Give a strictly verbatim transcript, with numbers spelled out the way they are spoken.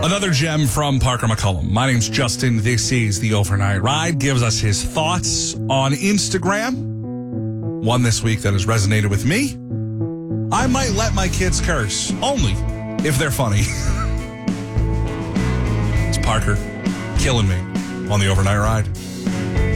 Another gem from Parker McCullum. My name's Justin. This is The Overnight Ride. Gives us his thoughts on Instagram. One this week that has resonated with me. I might let my kids curse, only if they're funny. It's Parker killing me on The Overnight Ride.